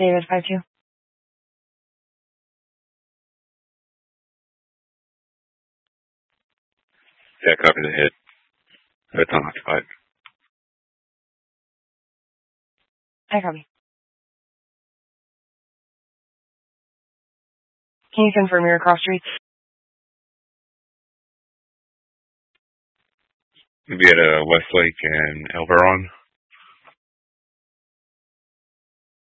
David 52. Yeah, copy the hit. It's unoccupied. I copy. Can you confirm your cross streets? We'll be at Westlake and Elberon.